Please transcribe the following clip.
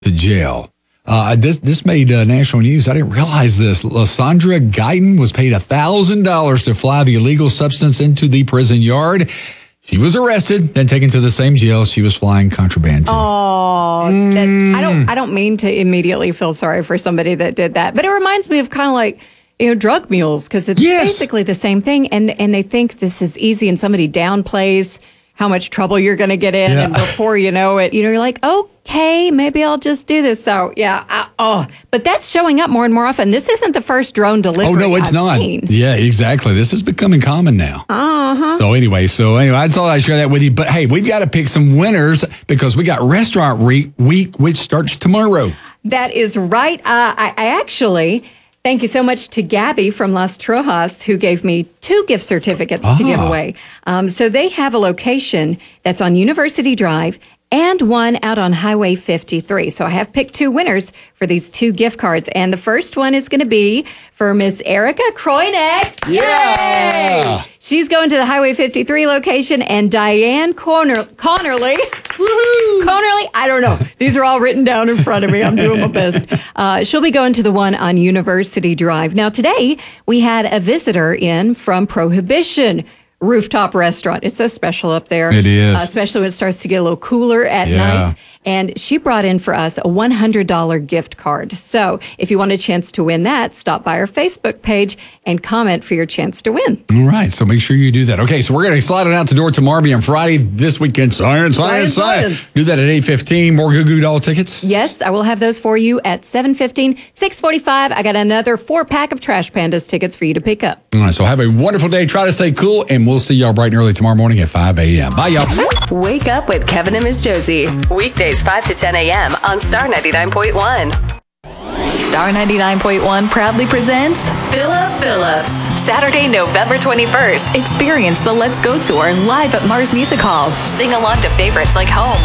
to jail. This made national news. I didn't realize this. Lysandra Guyton was paid $1,000 to fly the illegal substance into the prison yard. She was arrested, then taken to the same jail she was flying contraband to. Oh, I don't mean to immediately feel sorry for somebody that did that, but it reminds me of kind of like, drug mules, because it's basically the same thing, and they think this is easy, and somebody downplays how much trouble you're going to get in, and before you know it, you're like, okay, maybe I'll just do this. So, but that's showing up more and more often. This isn't the first drone delivery I've not. seen. Yeah, exactly. This is becoming common now. Uh-huh. So anyway, I thought I'd share that with you. But hey, we've got to pick some winners because we got Restaurant Week, which starts tomorrow. That is right. I actually... Thank you so much to Gabby from Las Trojas, who gave me 2 gift certificates to give away. So they have a location that's on University Drive and one out on Highway 53. So I have picked 2 winners for these 2 gift cards. And the first one is going to be for Miss Erica Kroinex. Yeah! Yay! She's going to the Highway 53 location, and Diane Connerly. Connerly, I don't know. These are all written down in front of me. I'm doing my best. She'll be going to the one on University Drive. Now, today, we had a visitor in from Prohibition Rooftop Restaurant. It's so special up there. It is. Especially when it starts to get a little cooler at night. And she brought in for us a $100 gift card. So if you want a chance to win that, stop by our Facebook page and comment for your chance to win. All right. So make sure you do that. Okay. So we're going to slide it out the door tomorrow on Friday. This weekend, science. Do that at 8:15. More Goo Goo Doll tickets? Yes, I will have those for you at 7:15, 6:45. I got another 4-pack of Trash Pandas tickets for you to pick up. All right. So have a wonderful day. Try to stay cool, and we'll see y'all bright and early tomorrow morning at 5 a.m. Bye, y'all. Wake up with Kevin and Miss Josie. Weekdays 5 to 10 a.m. on Star 99.1. Star 99.1 proudly presents Philip Phillips. Saturday, November 21st. Experience the Let's Go Tour live at Mars Music Hall. Sing along to favorites like Home,